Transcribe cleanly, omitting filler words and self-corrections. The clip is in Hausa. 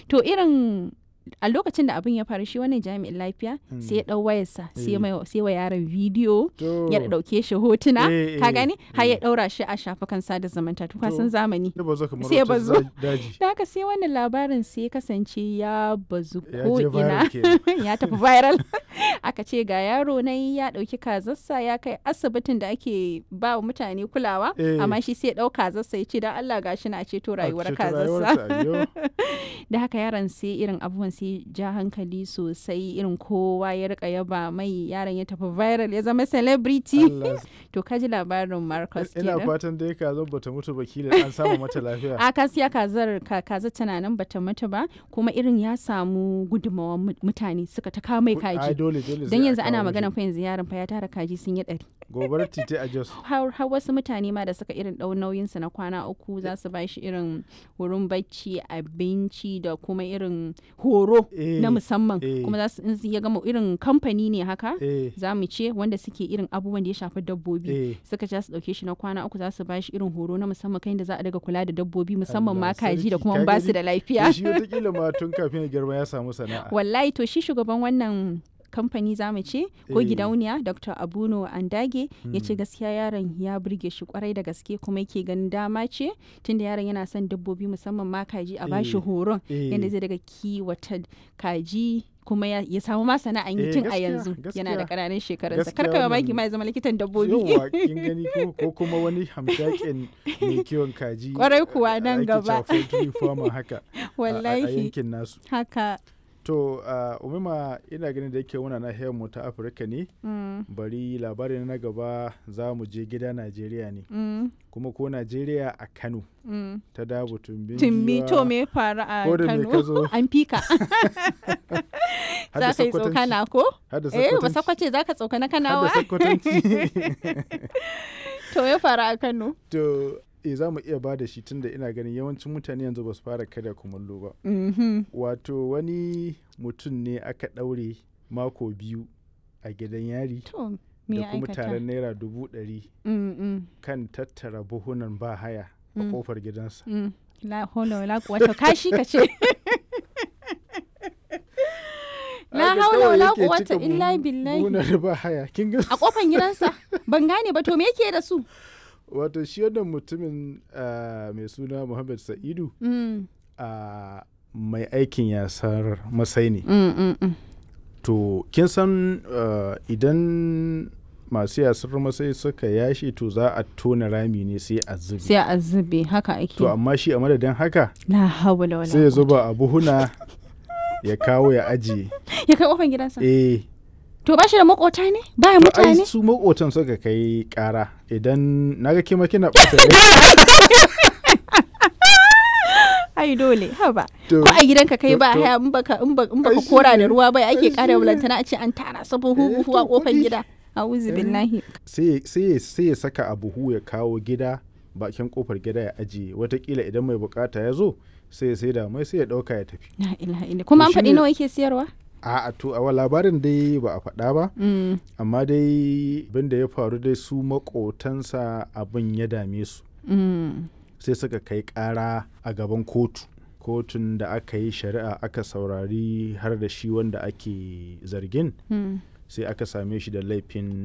To irin a lokacin da abin ya faru shi wannan jami'in lafiya sai ya dau wayarsa sai wa yaron bidiyo ya dauke shi hotuna ka gani har ya daura shi a shafukan sada zumunta to ka san zamani sai ya bazu da haka sai wannan labarin sai ya kasance ya bazu ko ina ya tafi viral aka ce ga yaro nan ya dauki kazarsa ya kai asibitin da ake ba wa mutane kulawa amma shi sai ya dau kazarsa ya ce dan Allah gashi na ceto rayuwar kazarsa da haka yaron sai irin abubuwan sai ja hankali sosai irin kowa ya rika yaba mai yaron ya tafi viral ya zama celebrity to kaji labarin Marcus kenan ina fatan dai kazar bata mutu ba kila an samu mata lafiya a kasiya kazar tana nan bata mutu ba kuma irin ya samu gudunmawa mutane suka ta kawo mai kaji dan yanzu ana magana fa yanzu yaron fa ya tara kaji sun yi 100 gobarar titi a Jos har wasu mutane ma da suka irin dau nauyin sa na kwana 3 za su ba shi irin wurin bacci abinci da kuma irin horo na musamman kuma za su in ya gama irin kamfani ne haka za mu ce wanda suke irin abubuwan da ya shafi dabbobi suka ja su dauke shi na kwana 3 za su ba shi irin horo na musamman kai da za a daga kula da dabbobi musamman ma kaji da kuma ba su da lafiya shi wata kila ma tun kafin ya girma ya samu sana'a wallahi to shi shugaban wannan kamfani za mu ce ko gidauniya Dr. Abuno Andage ya ce gaskiya yaron ya burge shi kwarai da gaske kuma yake ganin dama ce tunda yaron yana son dabbobi musamman ma kaji a bashi horon yadda zai daga kiwata kaji kuma ya samu ma sana'an yi tun a yanzu yana da ƙananan shekarunsa karka mamaki ma ya zama likitan dabbobi yawa kin gani ko kuma wani hamshakin mai kiwon kaji kwarai kuwa nan gaba haka wallahi a yankin nasu haka to umima ina ganin da yake wuna nahiyar mu ta Afirka ne bari labarin na gaba za mu je gida Najeriya ne kuma ko Najeriya a Kano ta Dabo Tumbi to me fara a Kano an fika za ka yi tsokana ko ba sakwace za ka tsokana Kanawa to me fara a Kano to za mu iya ba da shi tunda ina ganin yawancin mutane yanzu ba su fara karya kumallo ba. Wato wani mutum ne aka ɗaure mako 2 a gidan yari da kuma taron naira 100,000 kan tattara buhunan ba haya a kofar gidansa. La haula wala quwwata kashi kace. La haula wala quwwata illa billahi. Buhunan ba haya kin ga a kofar gidansa ban gane ba to me yake da su? Wato shi wannan mutumin mai suna Muhammad Sa'idu mai aikin yasar masai ne. To kin san idan masu yasar masai suka yashi to za a tona rami ne sai a zube haka ake. To amma shi a madadin haka la hawla wala sai ya zuba a buhuna ya kawo ya ajiye ya kai kofar gidansa to ba shi da makota ne baya mutane su makotan suka kai kara idan naga kima kina bata ai dole haba ko a gidanka kai ba haya in baka kora da ruwa bai ake kara bulantana a ce an tara sabon buhu a kofar gida a'udhu billahi sai ya saka a buhu ya kawo gida bakin kofar gida ya ajiye watakila idan mai bukata ya zo sai ya saida mai sai ya dauka ya tafi la ilaha illa kuma an faɗi nawa yake siyarwa a to a labarin dai ba a faɗa ba amma dai abin da ya faru dai su makotansa abin ya dame su sai suka kai ƙara a gaban kotun da aka yi shari'a aka saurari har da shi wanda ake zargin sai aka same shi da laifin